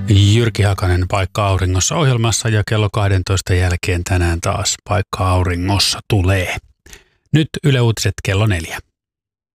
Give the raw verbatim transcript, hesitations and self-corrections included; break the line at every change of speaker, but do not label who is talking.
Jyrki Hakanen Paikka auringossa -ohjelmassa ja kello kahdentoista jälkeen tänään taas Paikka auringossa tulee. Nyt Yle Uutiset kello neljä.